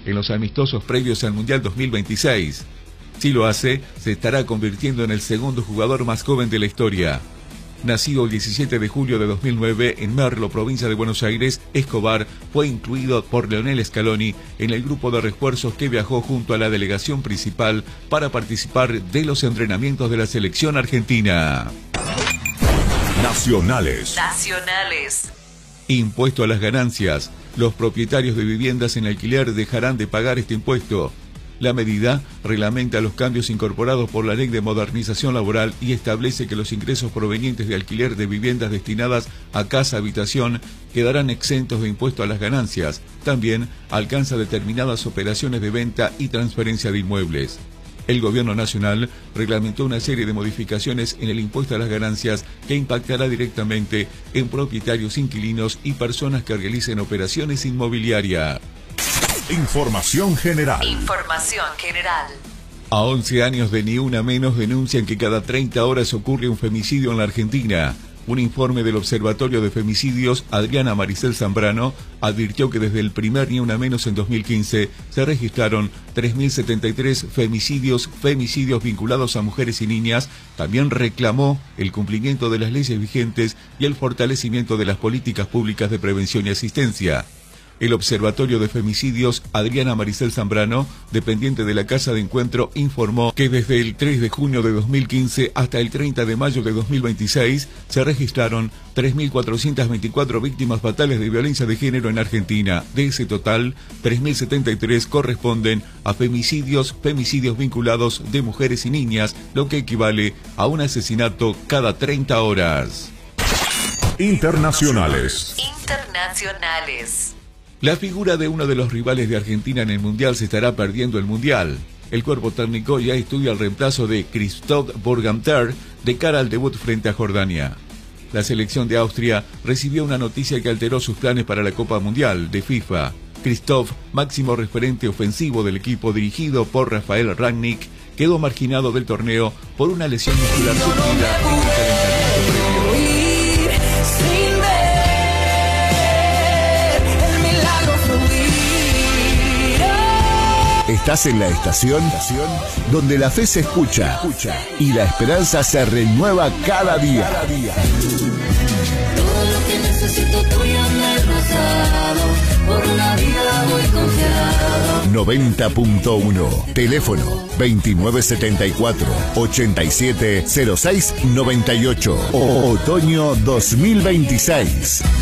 en los amistosos previos al Mundial 2026. Si lo hace, se estará convirtiendo en el segundo jugador más joven de la historia. Nacido el 17 de julio de 2009 en Merlo, provincia de Buenos Aires, Escobar fue incluido por Leonel Scaloni en el grupo de refuerzos que viajó junto a la delegación principal para participar de los entrenamientos de la selección argentina. Nacionales. Impuesto a las ganancias. Los propietarios de viviendas en alquiler dejarán de pagar este impuesto. La medida reglamenta los cambios incorporados por la Ley de Modernización Laboral y establece que los ingresos provenientes de alquiler de viviendas destinadas a casa-habitación quedarán exentos de impuesto a las ganancias. También alcanza determinadas operaciones de venta y transferencia de inmuebles. El Gobierno Nacional reglamentó una serie de modificaciones en el impuesto a las ganancias que impactará directamente en propietarios, inquilinos y personas que realicen operaciones inmobiliarias. Información general. A 11 años de Ni Una Menos denuncian que cada 30 horas ocurre un femicidio en la Argentina. Un informe del Observatorio de Femicidios, Adriana Maricel Zambrano, advirtió que desde el primer Ni Una Menos en 2015 se registraron 3.073 femicidios vinculados a mujeres y niñas. También reclamó el cumplimiento de las leyes vigentes y el fortalecimiento de las políticas públicas de prevención y asistencia. El Observatorio de Femicidios, Adriana Maricel Zambrano, dependiente de la Casa de Encuentro, informó que desde el 3 de junio de 2015 hasta el 30 de mayo de 2026 se registraron 3.424 víctimas fatales de violencia de género en Argentina. De ese total, 3.073 corresponden a femicidios vinculados de mujeres y niñas, lo que equivale a un asesinato cada 30 horas. Internacionales. La figura de uno de los rivales de Argentina en el Mundial se estará perdiendo el Mundial. El cuerpo técnico ya estudia el reemplazo de Christoph Borgamter de cara al debut frente a Jordania. La selección de Austria recibió una noticia que alteró sus planes para la Copa Mundial de FIFA. Christoph, máximo referente ofensivo del equipo dirigido por Rafael Rangnick, quedó marginado del torneo por una lesión muscular sufrida en el calentamiento previo. Estás en la estación donde la fe se escucha y la esperanza se renueva cada día. Todo lo que necesito tuyo en el pasado, por la vida voy confiado. 90.1, teléfono 2974-870698, otoño 2026.